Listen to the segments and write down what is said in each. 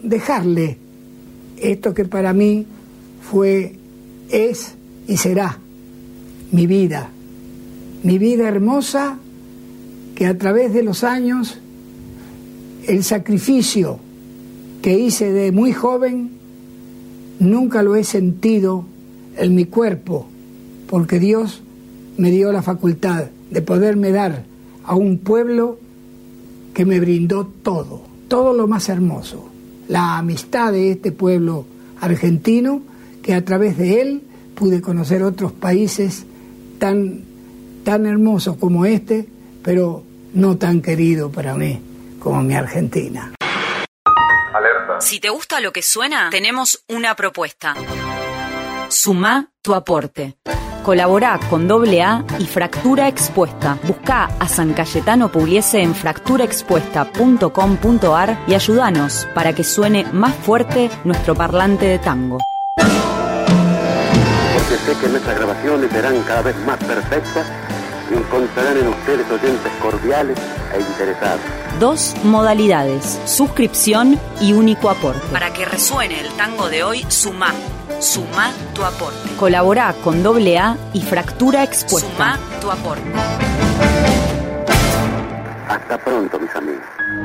dejarle esto que para mí fue, es y será mi vida hermosa, que a través de los años, el sacrificio que hice de muy joven, nunca lo he sentido en mi cuerpo, porque Dios me dio la facultad de poderme dar a un pueblo que me brindó todo lo más hermoso, la amistad de este pueblo argentino, que a través de él pude conocer otros países tan hermosos como este, pero no tan querido para mí como mi Argentina. Alerta. Si te gusta lo que suena, tenemos una propuesta. Sumá tu aporte. Colaborá con AA y Fractura Expuesta. Buscá a San Cayetano Pugliese en fracturaexpuesta.com.ar y ayúdanos para que suene más fuerte nuestro parlante de tango. Porque sé que nuestras grabaciones serán cada vez más perfectas y encontrarán en ustedes oyentes cordiales e interesados. 2 modalidades: suscripción y único aporte. Para que resuene el tango de hoy, sumá tu aporte. Colaborá con AA y Fractura Expuesta. Sumá tu aporte. Hasta pronto, mis amigos.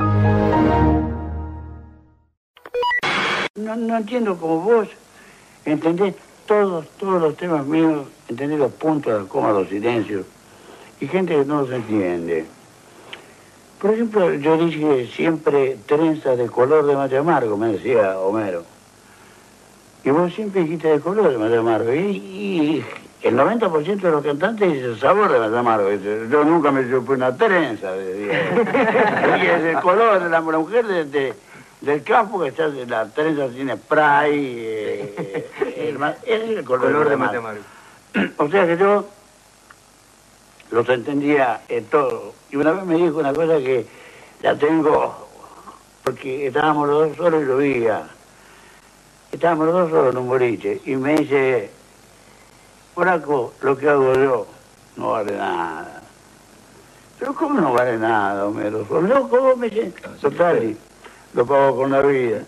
No entiendo cómo vos entendés todos los temas míos, entendés los puntos, las comas, los silencios, y gente que no los entiende. Por ejemplo, yo dije siempre trenzas de color de mate amargo, me decía Homero. Y vos siempre dijiste de color de mate amargo. Y el 90% de los cantantes dice sabor de mate amargo. Yo nunca me supe una trenza. Y es el color de la mujer del campo, que está, la trenza tiene spray. Ese es el color de mate amargo. O sea que yo los entendía todo. Y una vez me dijo una cosa que la tengo, porque estábamos los dos solos y lo veía. Estábamos los dos solos en un boliche. Y me dice, Flaco, lo que hago yo no vale nada. Pero ¿cómo no vale nada, Homero? ¿Sos loco? Me dice, total, lo pago con la vida.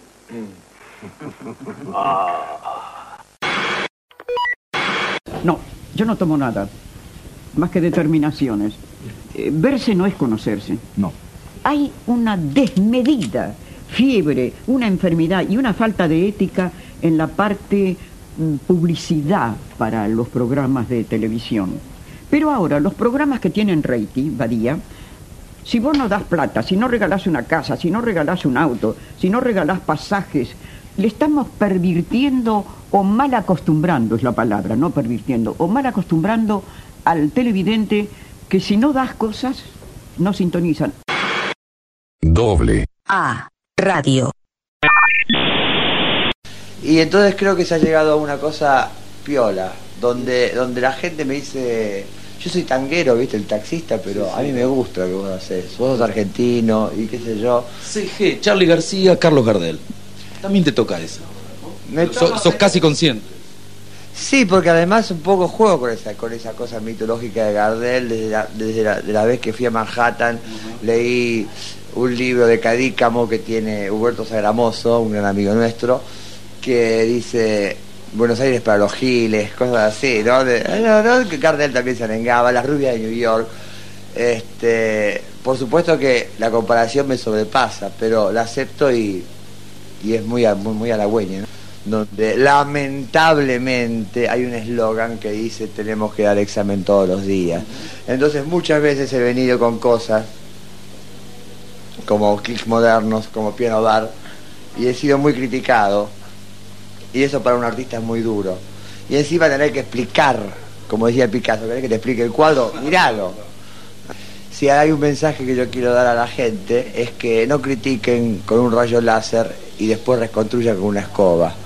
No, yo no tomo nada, más que determinaciones. Verse no es conocerse. No. Hay una desmedida fiebre, una enfermedad y una falta de ética en la parte publicidad para los programas de televisión. Pero ahora, los programas que tienen rating, Badía, si vos no das plata, si no regalás una casa, si no regalás un auto, si no regalás pasajes, le estamos pervirtiendo o mal acostumbrando, es la palabra, no pervirtiendo, o mal acostumbrando al televidente que si no das cosas, no sintonizan. AA Radio. Y entonces creo que se ha llegado a una cosa piola, donde la gente me dice, yo soy tanguero, viste, el taxista, pero a mí me gusta lo que vos haces, vos sos argentino y qué sé yo. CG, Charly García, Carlos Gardel. También te toca eso. Sos casi consciente. Sí, porque además un poco juego con esa cosa mitológica de Gardel. Desde la vez que fui a Manhattan, leí un libro de Cadícamo que tiene Huberto Sagramoso, un gran amigo nuestro, que dice Buenos Aires para los giles, cosas así, ¿no? Que Gardel también se arengaba, Las rubias de New York. Por supuesto que la comparación me sobrepasa, pero la acepto y es muy halagüeña, ¿no? Donde lamentablemente hay un eslogan que dice tenemos que dar examen todos los días. Entonces muchas veces he venido con cosas como clics modernos, como piano bar, y he sido muy criticado, y eso para un artista es muy duro. Y encima tener que explicar, como decía Picasso, querés que te explique el cuadro, míralo. Si hay un mensaje que yo quiero dar a la gente, es que no critiquen con un rayo láser y después reconstruyan con una escoba.